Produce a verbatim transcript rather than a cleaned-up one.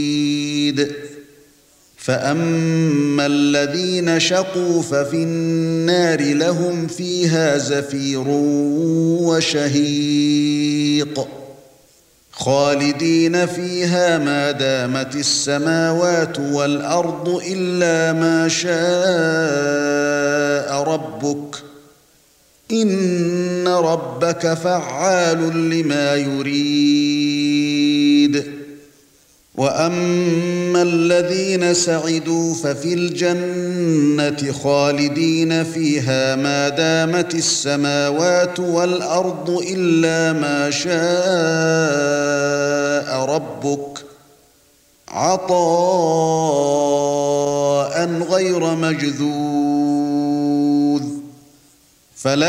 فأما الذين شقوا ففي النار لهم فيها زفير وشهيق خالدين فيها ما دامت السماوات والأرض إلا ما شاء ربك إن ربك فعال لما يريد. وأما الذين سعدوا ففي الجنة خالدين فيها ما دامت السماوات والأرض إلا ما شاء ربك عطاء غير مجذوذ. فلا